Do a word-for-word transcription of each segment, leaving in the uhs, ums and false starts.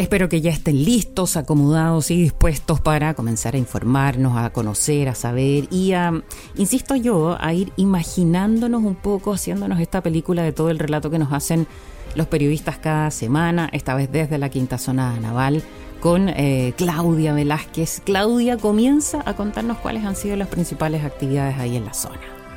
Espero que ya estén listos, acomodados y dispuestos para comenzar a informarnos, a conocer, a saber y a, insisto yo, a ir imaginándonos un poco, haciéndonos esta película de todo el relato que nos hacen los periodistas cada semana, esta vez desde la Quinta Zona Naval, con eh, Claudia Velázquez. Claudia comienza a contarnos cuáles han sido las principales actividades ahí en la zona.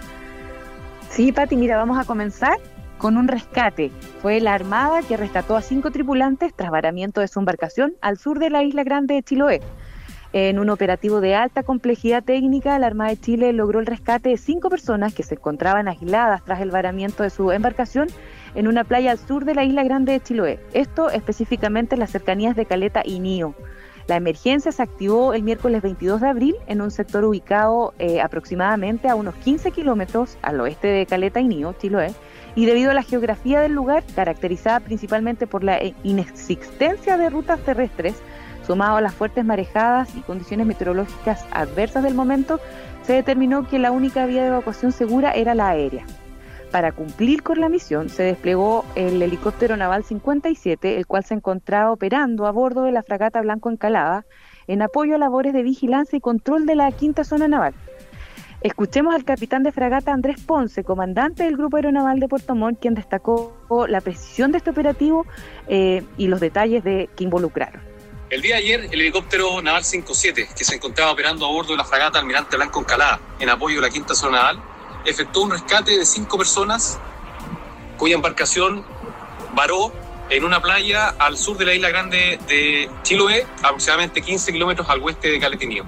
Sí, Pati, mira, vamos a comenzar con un rescate. Fue la Armada que rescató a cinco tripulantes tras varamiento de su embarcación al sur de la Isla Grande de Chiloé. En un operativo de alta complejidad técnica, la Armada de Chile logró el rescate de cinco personas que se encontraban aisladas tras el varamiento de su embarcación en una playa al sur de la Isla Grande de Chiloé. Esto específicamente en las cercanías de Caleta y Nío. La emergencia se activó el miércoles veintidós de abril en un sector ubicado eh, aproximadamente a unos quince kilómetros al oeste de Caleta y Nío, Chiloé, y debido a la geografía del lugar, caracterizada principalmente por la inexistencia de rutas terrestres, sumado a las fuertes marejadas y condiciones meteorológicas adversas del momento, se determinó que la única vía de evacuación segura era la aérea. Para cumplir con la misión, se desplegó el helicóptero naval cincuenta y siete, el cual se encontraba operando a bordo de la fragata Blanco Encalada, en apoyo a labores de vigilancia y control de la Quinta Zona Naval. Escuchemos al capitán de fragata Andrés Ponce, comandante del Grupo Aeronaval de Puerto Montt, quien destacó la precisión de este operativo eh, y los detalles de que involucraron. El día de ayer, el helicóptero naval cincuenta y siete, que se encontraba operando a bordo de la fragata Almirante Blanco Encalada, en apoyo de la Quinta Zona Naval, efectuó un rescate de cinco personas cuya embarcación varó en una playa al sur de la Isla Grande de Chiloé, aproximadamente quince kilómetros al oeste de Caleta y Nío.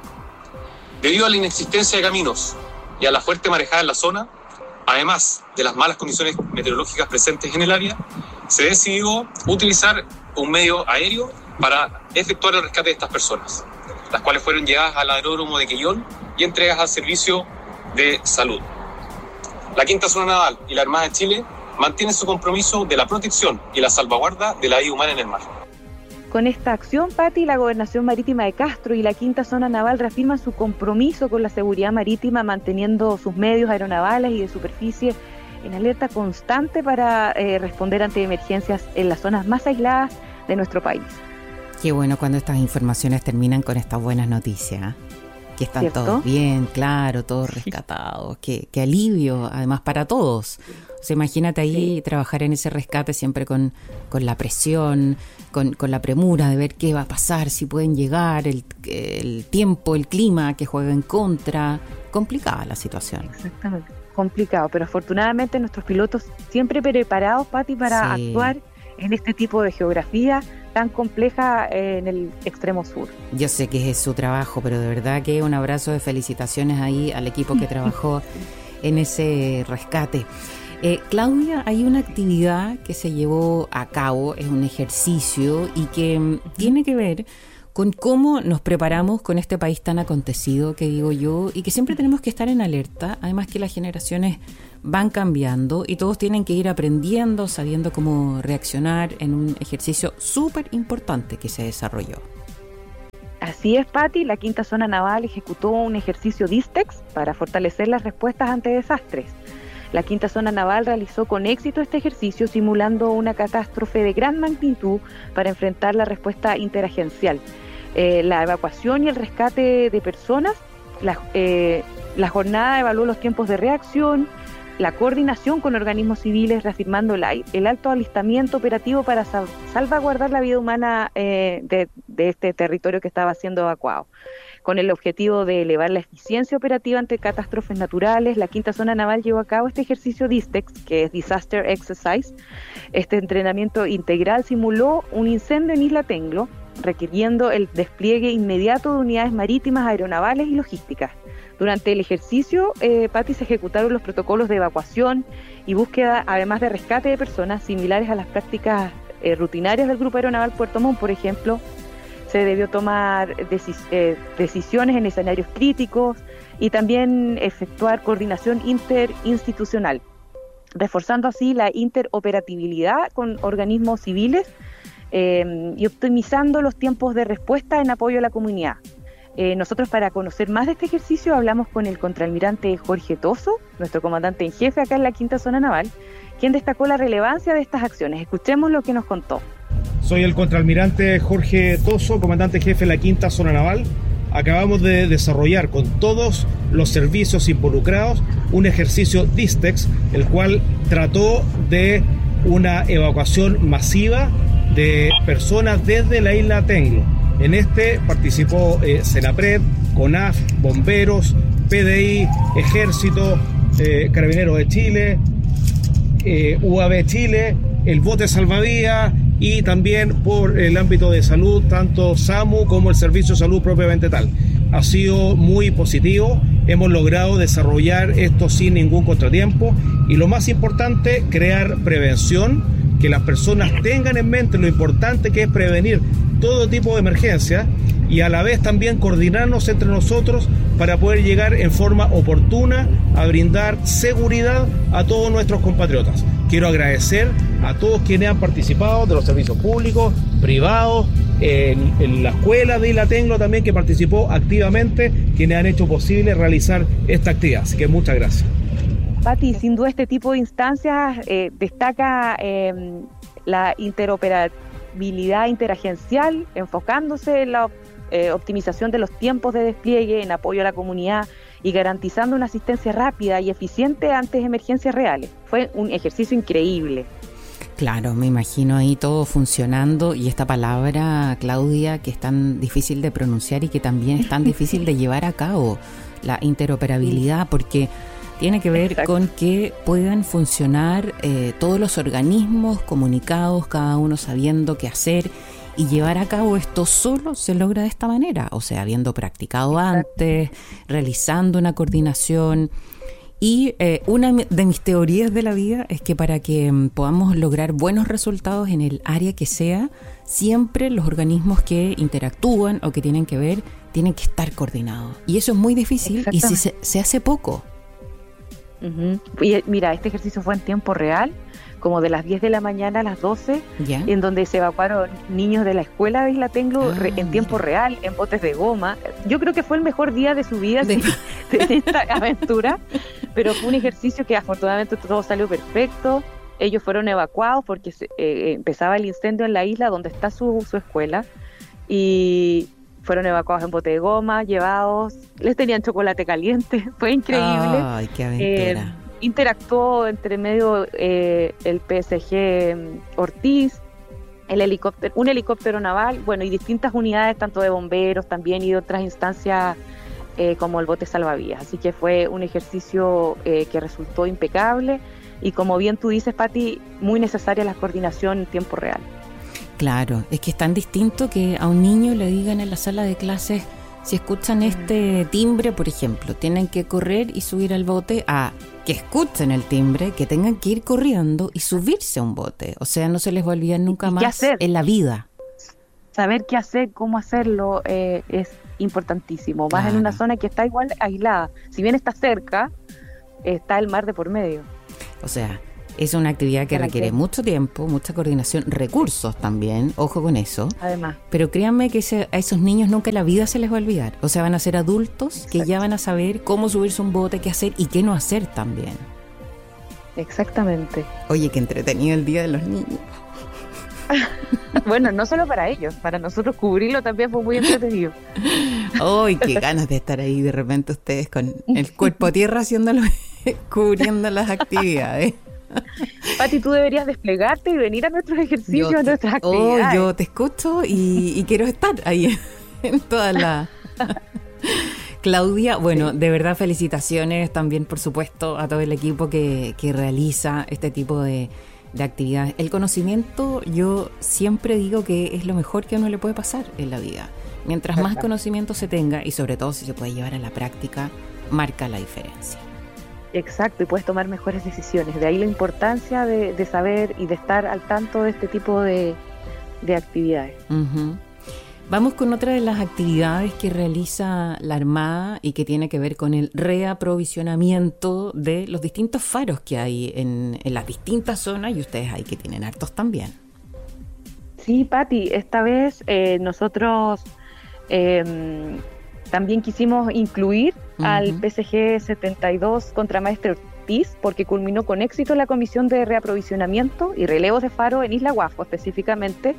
Debido a la inexistencia de caminos y a la fuerte marejada en la zona, además de las malas condiciones meteorológicas presentes en el área, se decidió utilizar un medio aéreo para efectuar el rescate de estas personas, las cuales fueron llevadas al aeródromo de Quillón y entregadas al servicio de salud. La Quinta Zona Naval y la Armada de Chile mantienen su compromiso de la protección y la salvaguarda de la vida humana en el mar. Con esta acción, Pati, la Gobernación Marítima de Castro y la Quinta Zona Naval reafirman su compromiso con la seguridad marítima, manteniendo sus medios aeronavales y de superficie en alerta constante para eh, responder ante emergencias en las zonas más aisladas de nuestro país. Qué bueno cuando estas informaciones terminan con estas buenas noticias, ¿eh? Que están ¿Cierto? Todos bien, claro, todos rescatados. Qué, qué alivio, además, para todos. O sea, imagínate ahí sí. Trabajar en ese rescate siempre con, con la presión, con, con la premura de ver qué va a pasar, si pueden llegar, el, el tiempo, el clima que juega en contra. Complicada la situación. Exactamente, complicado, pero afortunadamente nuestros pilotos siempre preparados, Pati, para sí. actuar en este tipo de geografía tan compleja en el extremo sur. Yo sé que es su trabajo, pero de verdad que un abrazo de felicitaciones ahí al equipo que trabajó en ese rescate. Eh, Claudia, hay una actividad que se llevó a cabo, es un ejercicio y que mm, tiene que ver con cómo nos preparamos con este país tan acontecido, que digo yo, y que siempre tenemos que estar en alerta, además que las generaciones van cambiando y todos tienen que ir aprendiendo, sabiendo cómo reaccionar en un ejercicio súper importante que se desarrolló. Así es, Pati, la Quinta Zona Naval ejecutó un ejercicio DISTEX para fortalecer las respuestas ante desastres. La Quinta Zona Naval realizó con éxito este ejercicio simulando una catástrofe de gran magnitud para enfrentar la respuesta interagencial. Eh, la evacuación y el rescate de personas, la, eh, la jornada evaluó los tiempos de reacción, la coordinación con organismos civiles, reafirmando la, el alto alistamiento operativo para sal, salvaguardar la vida humana eh, de, de este territorio que estaba siendo evacuado. Con el objetivo de elevar la eficiencia operativa ante catástrofes naturales, la Quinta Zona Naval llevó a cabo este ejercicio DISTEX, que es Disaster Exercise. Este entrenamiento integral simuló un incendio en Isla Tenglo, requiriendo el despliegue inmediato de unidades marítimas, aeronavales y logísticas. Durante el ejercicio, eh, Pati, se ejecutaron los protocolos de evacuación y búsqueda, además de rescate de personas, similares a las prácticas eh, rutinarias del Grupo Aeronaval Puerto Montt. Por ejemplo, se debió tomar decis- eh, decisiones en escenarios críticos y también efectuar coordinación interinstitucional, reforzando así la interoperabilidad con organismos civiles eh, y optimizando los tiempos de respuesta en apoyo a la comunidad. Eh, nosotros, para conocer más de este ejercicio, hablamos con el contraalmirante Jorge Toso, nuestro comandante en jefe acá en la Quinta Zona Naval, quien destacó la relevancia de estas acciones. Escuchemos lo que nos contó. Soy el contraalmirante Jorge Toso, comandante jefe de la Quinta Zona Naval. Acabamos de desarrollar con todos los servicios involucrados un ejercicio DISTEX, el cual trató de una evacuación masiva de personas desde la isla Tenglo. En este participó eh, Senapred, CONAF, bomberos, P D I, Ejército, eh, Carabineros de Chile, eh, U A B Chile, el bote salvavidas y también por el ámbito de salud, tanto SAMU como el Servicio de Salud propiamente tal. Ha sido muy positivo, hemos logrado desarrollar esto sin ningún contratiempo y lo más importante, crear prevención, que las personas tengan en mente lo importante que es prevenir todo tipo de emergencia y a la vez también coordinarnos entre nosotros para poder llegar en forma oportuna a brindar seguridad a todos nuestros compatriotas. Quiero agradecer a todos quienes han participado de los servicios públicos, privados, en, en la escuela de Isla Tenglo también que participó activamente, quienes han hecho posible realizar esta actividad. Así que muchas gracias. Pati, sin duda este tipo de instancias eh, destaca eh, la interoperabilidad interagencial, enfocándose en la eh, optimización de los tiempos de despliegue, en apoyo a la comunidad y garantizando una asistencia rápida y eficiente ante emergencias reales. Fue un ejercicio increíble. Claro, me imagino ahí todo funcionando y esta palabra, Claudia, que es tan difícil de pronunciar y que también es tan difícil de llevar a cabo, la interoperabilidad, porque tiene que ver Exacto. con que puedan funcionar eh, todos los organismos comunicados, cada uno sabiendo qué hacer y llevar a cabo esto solo se logra de esta manera, o sea, habiendo practicado Exacto. antes, realizando una coordinación. Y eh, una de mis teorías de la vida es que para que um, podamos lograr buenos resultados en el área que sea, siempre los organismos que interactúan o que tienen que ver tienen que estar coordinados. Y eso es muy difícil y si se, se hace poco. Uh-huh. Y mira, este ejercicio fue en tiempo real, como de las diez de la mañana a las doce, ¿Ya? en donde se evacuaron niños de la escuela de Isla Tenglo ah, re, en tiempo mira. real, en botes de goma. Yo creo que fue el mejor día de su vida de, de esta aventura, pero fue un ejercicio que afortunadamente todo salió perfecto. Ellos fueron evacuados porque se, eh, empezaba el incendio en la isla donde está su, su escuela y fueron evacuados en bote de goma, llevados, les tenían chocolate caliente, fue increíble. Ay, qué aventura. Eh, interactuó entre medio eh, el P S G Ortiz, el helicóptero, un helicóptero naval, bueno, y distintas unidades, tanto de bomberos también y de otras instancias eh, como el bote salvavidas. Así que fue un ejercicio eh, que resultó impecable y, como bien tú dices, Pati, muy necesaria la coordinación en tiempo real. Claro, es que es tan distinto que a un niño le digan en la sala de clases, si escuchan este timbre, por ejemplo, tienen que correr y subir al bote, a que escuchen el timbre, que tengan que ir corriendo y subirse a un bote. O sea, no se les va a olvidar nunca más en la vida. Saber qué hacer, cómo hacerlo, eh, es importantísimo. Vas claro. en una zona que está igual aislada. Si bien está cerca, está el mar de por medio. O sea, es una actividad que requiere qué? mucho tiempo, mucha coordinación, recursos también, ojo con eso. Además. Pero créanme que ese, a esos niños nunca en la vida se les va a olvidar. O sea, van a ser adultos Exacto. que ya van a saber cómo subirse a un bote, qué hacer y qué no hacer también. Exactamente. Oye, qué entretenido el Día de los Niños. Bueno, no solo para ellos, para nosotros cubrirlo también fue muy entretenido. ¡Ay, qué ganas de estar ahí de repente ustedes con el cuerpo a tierra haciéndolo, cubriendo las actividades! Pati, tú deberías desplegarte y venir a nuestros ejercicios, te, a nuestras actividades. Oh, yo te escucho y, y quiero estar ahí en todas las... Claudia, bueno, sí. de verdad felicitaciones también, por supuesto, a todo el equipo que, que realiza este tipo de, de actividades. El conocimiento, yo siempre digo que es lo mejor que a uno le puede pasar en la vida. Mientras más conocimiento se tenga, y sobre todo si se puede llevar a la práctica, marca la diferencia. Exacto, y puedes tomar mejores decisiones. De ahí la importancia de, de saber y de estar al tanto de este tipo de, de actividades. Uh-huh. Vamos con otra de las actividades que realiza la Armada y que tiene que ver con el reaprovisionamiento de los distintos faros que hay en, en las distintas zonas, y ustedes ahí que tienen hartos también. Sí, Pati, esta vez eh, nosotros eh, también quisimos incluir uh-huh. al P S G setenta y dos Contramaestre Ortiz porque culminó con éxito la comisión de reaprovisionamiento y relevos de faro en Isla Guafo específicamente,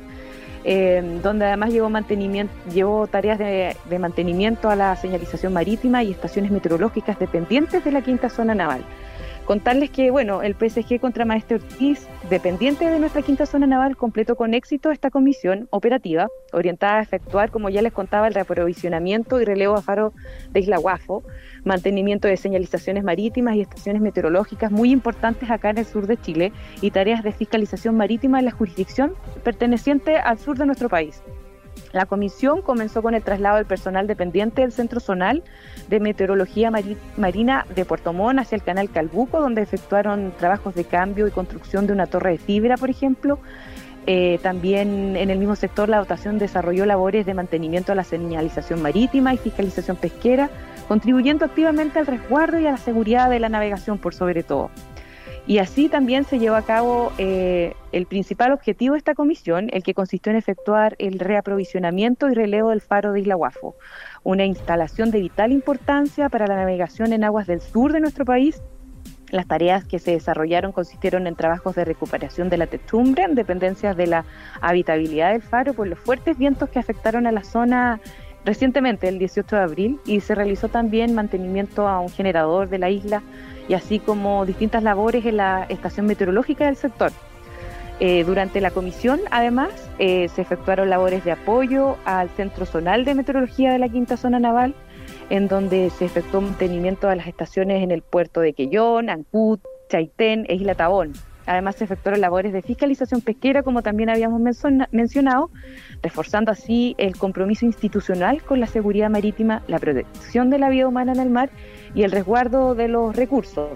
eh, donde además llevó, mantenimiento, llevó tareas de, de mantenimiento a la señalización marítima y estaciones meteorológicas dependientes de la quinta zona naval. Contarles que, bueno, el P S G contra Maestre Ortiz, dependiente de nuestra quinta zona naval, completó con éxito esta comisión operativa, orientada a efectuar, como ya les contaba, el reaprovisionamiento y relevo a faro de Isla Guafo, mantenimiento de señalizaciones marítimas y estaciones meteorológicas muy importantes acá en el sur de Chile, y tareas de fiscalización marítima en la jurisdicción perteneciente al sur de nuestro país. La comisión comenzó con el traslado del personal dependiente del Centro Zonal de Meteorología Mari- Marina de Puerto Montt hacia el Canal Calbuco, donde efectuaron trabajos de cambio y construcción de una torre de fibra, por ejemplo. Eh, también en el mismo sector la dotación desarrolló labores de mantenimiento a la señalización marítima y fiscalización pesquera, contribuyendo activamente al resguardo y a la seguridad de la navegación por sobre todo. Y así también se llevó a cabo eh, el principal objetivo de esta comisión, el que consistió en efectuar el reaprovisionamiento y relevo del faro de Isla Guafo, una instalación de vital importancia para la navegación en aguas del sur de nuestro país. Las tareas que se desarrollaron consistieron en trabajos de recuperación de la techumbre en dependencias de la habitabilidad del faro por los fuertes vientos que afectaron a la zona recientemente, el dieciocho de abril, y se realizó también mantenimiento a un generador de la isla, y así como distintas labores en la estación meteorológica del sector. Eh, durante la comisión, además, eh, se efectuaron labores de apoyo al Centro Zonal de Meteorología de la Quinta Zona Naval, en donde se efectuó mantenimiento de las estaciones en el puerto de Quellón, Ancud, Chaitén e Isla Tabón. Además, se efectuaron labores de fiscalización pesquera, como también habíamos menciona- mencionado, reforzando así el compromiso institucional con la seguridad marítima, la protección de la vida humana en el mar y el resguardo de los recursos.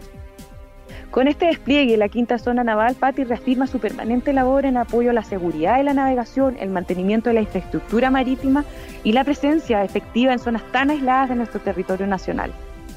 Con este despliegue, la Quinta Zona Naval, Pati, reafirma su permanente labor en apoyo a la seguridad de la navegación, el mantenimiento de la infraestructura marítima y la presencia efectiva en zonas tan aisladas de nuestro territorio nacional.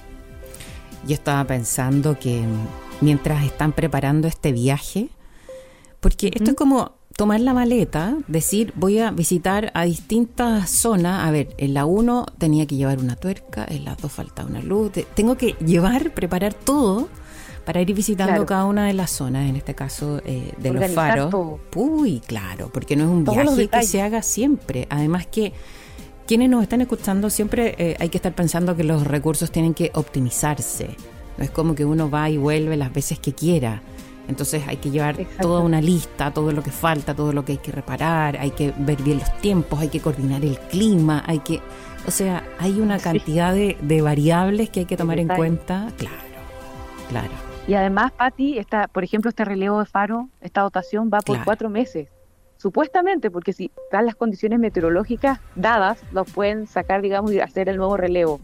Yo estaba pensando que mientras están preparando este viaje, porque esto uh-huh. es como tomar la maleta, decir voy a visitar a distintas zonas. A ver, en la uno tenía que llevar una tuerca, en la dos faltaba una luz, tengo que llevar, preparar todo para ir visitando claro. cada una de las zonas, en este caso eh, de Organizar los faros. Todo. Uy, claro, porque no es un Todos viaje que se haga siempre. Además que quienes nos están escuchando siempre eh, hay que estar pensando que los recursos tienen que optimizarse. No es como que uno va y vuelve las veces que quiera. Entonces hay que llevar Exacto. toda una lista, todo lo que falta, todo lo que hay que reparar, hay que ver bien los tiempos, hay que coordinar el clima, hay que, o sea, hay una cantidad sí. de, de variables que hay que tomar en cuenta. Claro, claro. Y además, Pati, esta, por ejemplo, este relevo de faro, esta dotación va por claro. cuatro meses. Supuestamente, porque si están las condiciones meteorológicas dadas, los pueden sacar, digamos, y hacer el nuevo relevo.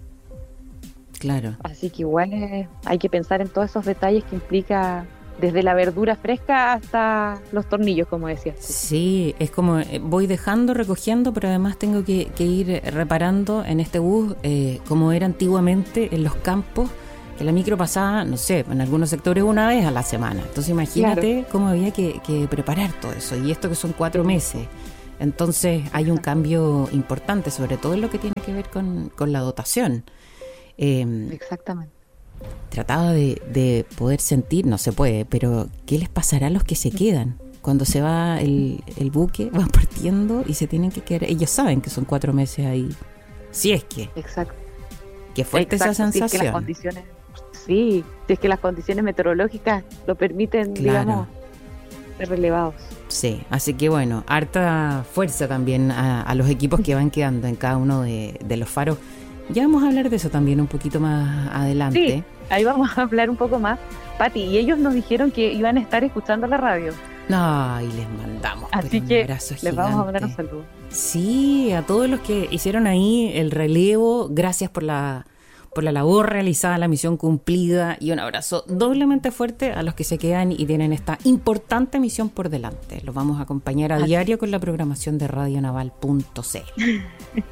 Claro. Así que igual eh, hay que pensar en todos esos detalles que implica desde la verdura fresca hasta los tornillos, como decías. Sí, es como eh, voy dejando, recogiendo, pero además tengo que, que ir reparando en este bus, eh, como era antiguamente en los campos, que la micro pasaba, no sé, en algunos sectores una vez a la semana. Entonces imagínate claro. cómo había que, que preparar todo eso. Y esto que son cuatro meses. Entonces hay un cambio importante, sobre todo en lo que tiene que ver con, con la dotación. Eh, Exactamente. Trataba de, de poder sentir, no se puede, pero ¿qué les pasará a los que se quedan? Cuando se va el, el buque, van partiendo y se tienen que quedar. Ellos saben que son cuatro meses ahí. Si es que. Exacto. Qué fuerte Exacto, esa sensación. Si es que las condiciones, sí, si es que las condiciones meteorológicas lo permiten, claro. digamos, ser relevados. Sí, así que bueno, harta fuerza también a, a los equipos que van quedando en cada uno de, de los faros. Ya vamos a hablar de eso también un poquito más adelante. Sí, ahí vamos a hablar un poco más. Pati, y ellos nos dijeron que iban a estar escuchando la radio. No, y les mandamos Así un que abrazo les gigante. vamos a mandar un saludo. Sí, a todos los que hicieron ahí el relevo, gracias por la por la labor realizada, la misión cumplida, y un abrazo doblemente fuerte a los que se quedan y tienen esta importante misión por delante. Los vamos a acompañar a Así. diario con la programación de radio naval punto c l.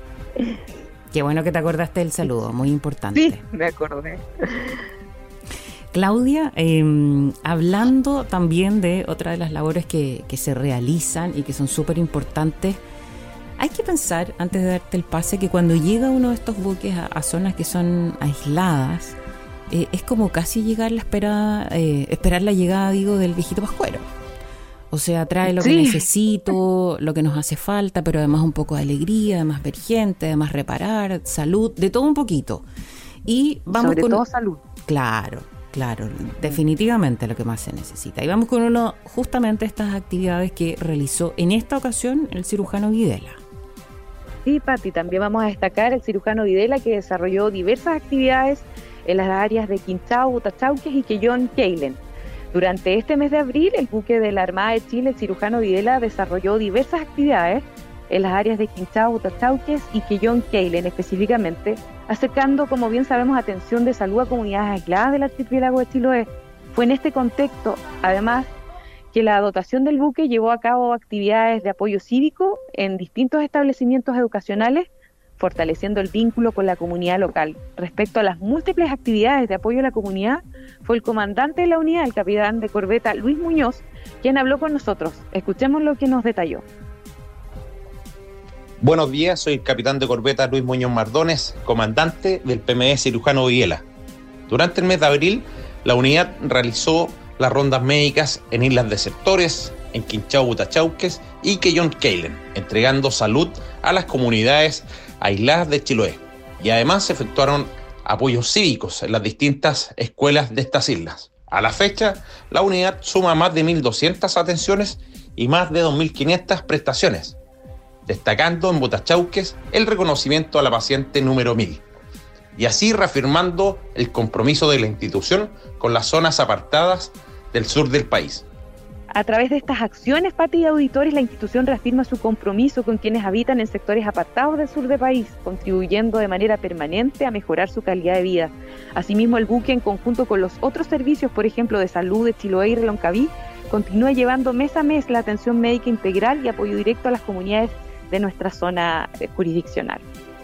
Qué bueno que te acordaste del saludo, muy importante. Sí, me acordé. Claudia, eh, hablando también de otra de las labores que, que se realizan y que son súper importantes, hay que pensar, antes de darte el pase, que cuando llega uno de estos buques a, a zonas que son aisladas, eh, es como casi llegar la espera, eh, esperar la llegada, digo, del viejito Pascuero. O sea, trae lo sí. que necesito, lo que nos hace falta, pero además un poco de alegría, además ver gente, además reparar, salud, de todo un poquito. Y vamos Sobre con todo salud. Claro, claro, definitivamente lo que más se necesita. Y vamos con uno, justamente estas actividades que realizó en esta ocasión el cirujano Videla. Sí, Pati, también vamos a destacar el cirujano Videla, que desarrolló diversas actividades en las áreas de Quinchao, Butachauques y Quellón Keilen. Durante este mes de abril, el buque de la Armada de Chile, el cirujano Videla, desarrolló diversas actividades en las áreas de Quinchao, Butachauques y Quellón Keilen específicamente, acercando, como bien sabemos, atención de salud a comunidades aisladas del archipiélago de Chiloé. Fue en este contexto, además, que la dotación del buque llevó a cabo actividades de apoyo cívico en distintos establecimientos educacionales, fortaleciendo el vínculo con la comunidad local. Respecto a las múltiples actividades de apoyo a la comunidad, fue el comandante de la unidad, el capitán de corbeta Luis Muñoz, quien habló con nosotros. Escuchemos lo que nos detalló. Buenos días, soy el capitán de corbeta Luis Muñoz Mardones, comandante del P M E Cirujano Videla. Durante el mes de abril, la unidad realizó las rondas médicas en Islas Desertores, en Quinchao, Butachauques y Quellón Keilen, entregando salud a las comunidades aisladas de Chiloé. Y además se efectuaron apoyos cívicos en las distintas escuelas de estas islas. A la fecha, la unidad suma más de mil doscientas atenciones y más de dos mil quinientas prestaciones, destacando en Butachauques el reconocimiento a la paciente número mil, y así reafirmando el compromiso de la institución con las zonas apartadas del sur del país. A través de estas acciones, Pati y auditores, la institución reafirma su compromiso con quienes habitan en sectores apartados del sur del país, contribuyendo de manera permanente a mejorar su calidad de vida. Asimismo, el buque, en conjunto con los otros servicios, por ejemplo, de salud de Chiloé y Reloncaví, continúa llevando mes a mes la atención médica integral y apoyo directo a las comunidades de nuestra zona jurisdiccional.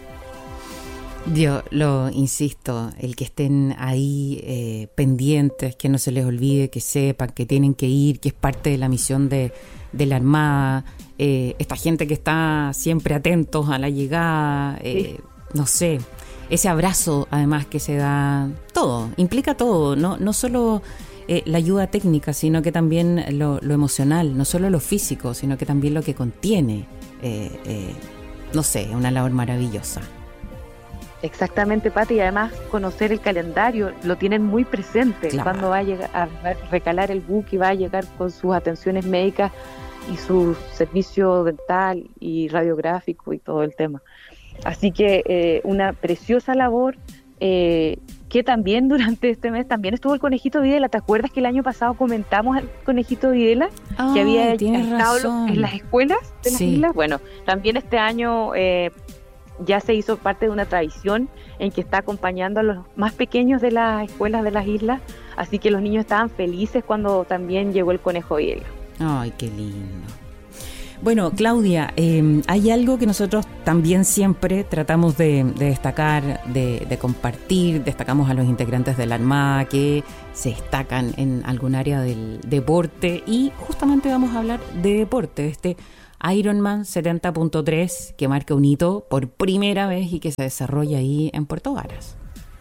Yo lo insisto, el que estén ahí eh, pendientes, que no se les olvide, que sepan que tienen que ir, que es parte de la misión de, de la Armada, eh, esta gente que está siempre atentos a la llegada, eh, sí. no sé, ese abrazo además que se da, todo, implica todo, no, no solo eh, la ayuda técnica, sino que también lo, lo emocional, no solo lo físico, sino que también lo que contiene, eh, eh, no sé, una labor maravillosa. Exactamente, Pati, y además conocer el calendario, lo tienen muy presente, claro. Cuando va a llegar a recalar el buque y va a llegar con sus atenciones médicas y su servicio dental y radiográfico y todo el tema. Así que eh, una preciosa labor eh, que también durante este mes también estuvo el Conejito Videla. ¿Te acuerdas que el año pasado comentamos al Conejito Videla? Ay, que había estado razón. en las escuelas de las sí. islas. Bueno, también este año eh, ya se hizo parte de una tradición en que está acompañando a los más pequeños de las escuelas de las islas, así que los niños estaban felices cuando también llegó el Conejo Videla. Ay, qué lindo. Bueno, Claudia, eh, hay algo que nosotros también siempre tratamos de, de destacar, de, de compartir, destacamos a los integrantes de la Armada que se destacan en algún área del deporte, y justamente vamos a hablar de deporte, este Ironman setenta punto tres, que marca un hito por primera vez y que se desarrolla ahí en Puerto Varas.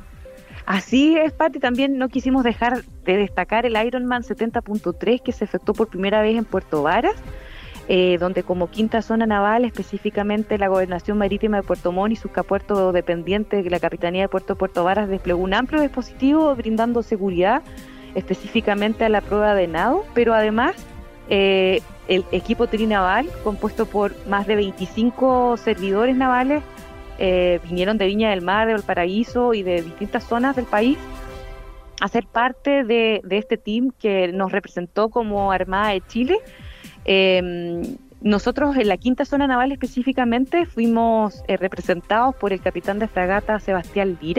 Así es, Pati, también no quisimos dejar de destacar el Ironman setenta punto tres que se efectuó por primera vez en Puerto Varas, eh, donde como quinta zona naval, específicamente la Gobernación Marítima de Puerto Montt y su capuerto dependiente de la Capitanía de Puerto Puerto Varas desplegó un amplio dispositivo brindando seguridad específicamente a la prueba de nado, pero además eh, el equipo trinaval, compuesto por más de veinticinco servidores navales, eh, vinieron de Viña del Mar, de Valparaíso y de distintas zonas del país a ser parte de, de este team que nos representó como Armada de Chile. Eh, nosotros en la quinta zona naval específicamente fuimos eh, representados por el capitán de fragata Sebastián Lira,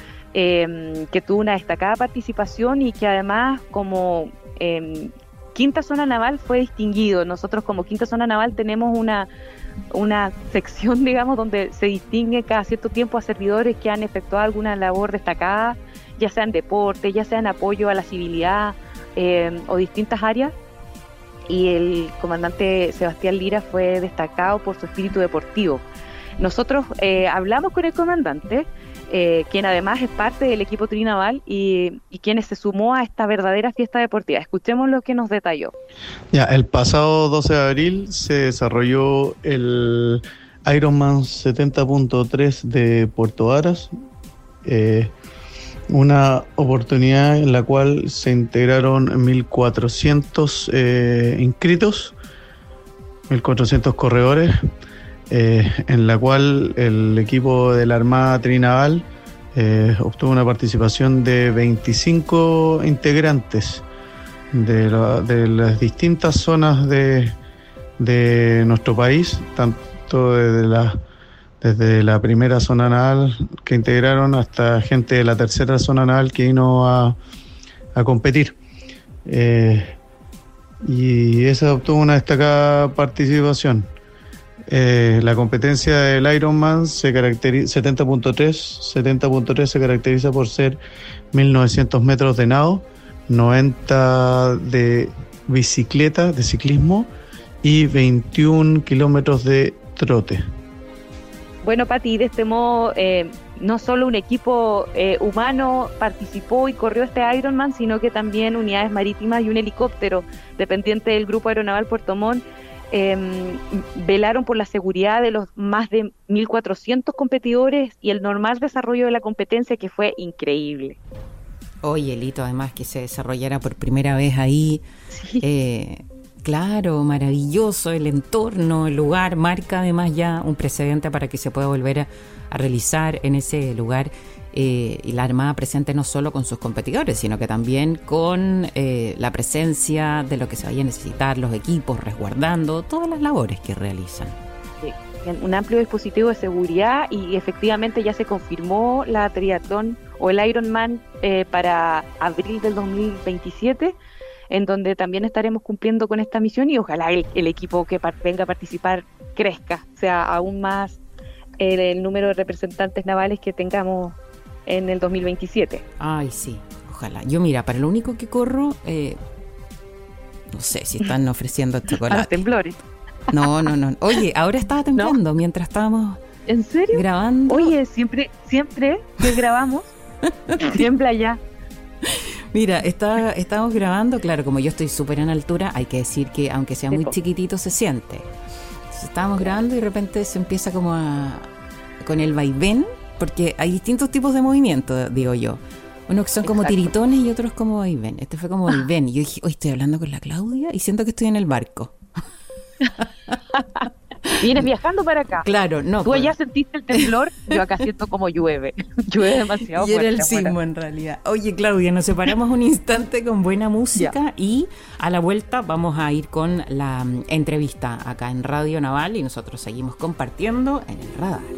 eh, que tuvo una destacada participación y que además como eh, quinta zona naval fue distinguido. Nosotros como quinta zona naval tenemos una, una sección, digamos, donde se distingue cada cierto tiempo a servidores que han efectuado alguna labor destacada, ya sea en deporte, ya sea en apoyo a la civilidad eh, o distintas áreas. Y el comandante Sebastián Lira fue destacado por su espíritu deportivo. Nosotros eh, hablamos con el comandante eh, quien además es parte del equipo trinaval y, y quien se sumó a esta verdadera fiesta deportiva. Escuchemos lo que nos detalló. Ya, el pasado doce de abril se desarrolló el Ironman setenta punto tres de Puerto Varas, eh, una oportunidad en la cual se integraron mil cuatrocientos eh, inscritos, mil cuatrocientos corredores, eh, en la cual el equipo de la Armada Trinaval eh, obtuvo una participación de veinticinco integrantes de, la, de las distintas zonas de, de nuestro país, tanto desde la, desde la primera zona naval que integraron hasta gente de la tercera zona naval que vino a, a competir. Eh, y esa obtuvo una destacada participación. Eh, la competencia del Ironman se caracteriza setenta punto tres setenta punto tres se caracteriza por ser mil novecientos metros de nado, noventa de bicicleta, de ciclismo y veintiún kilómetros de trote. Bueno, Pati, de este modo eh, no solo un equipo eh, humano participó y corrió este Ironman, sino que también unidades marítimas y un helicóptero dependiente del Grupo Aeronaval Puerto Montt eh, velaron por la seguridad de los más de mil cuatrocientos competidores y el normal desarrollo de la competencia, que fue increíble. Oye, Lito, además que se desarrollara por primera vez ahí, sí. eh, claro, maravilloso el entorno, el lugar, marca además ya un precedente para que se pueda volver a, a realizar en ese lugar. Eh, y la Armada presente no solo con sus competidores, sino que también con eh, la presencia de lo que se vaya a necesitar, los equipos, resguardando todas las labores que realizan. Sí, un amplio dispositivo de seguridad y efectivamente ya se confirmó la triatlón o el Ironman eh, para abril del dos mil veintisiete, en donde también estaremos cumpliendo con esta misión y ojalá el, el equipo que par- venga a participar crezca, sea aún más eh, el número de representantes navales que tengamos en el dos mil veintisiete. Ay, sí, ojalá. Yo, mira, para lo único que corro, eh, no sé si están ofreciendo chocolate. A los temblores. No, no, no. Oye, ahora estaba temblando ¿No? mientras estábamos ¿En serio? grabando. Oye, siempre, siempre que grabamos, tiembla ya. Mira, está, estábamos grabando, claro, como yo estoy súper en altura, hay que decir que aunque sea muy chiquitito se siente. Entonces, estábamos grabando y de repente se empieza como a... con el vaivén, porque hay distintos tipos de movimiento, digo yo. Unos que son como Exacto. tiritones y otros como vaivén. Este fue como vaivén. Y yo dije, hoy estoy hablando con la Claudia y siento que estoy en el barco. Vienes viajando para acá. Claro, no. Tú allá pues... sentiste el temblor, yo acá siento como llueve. Llueve demasiado y fuerte. Y era el sismo en realidad. Oye, Claudia, nos separamos un instante con buena música ya. Y a la vuelta vamos a ir con la entrevista acá en Radio Naval y nosotros seguimos compartiendo en el radar.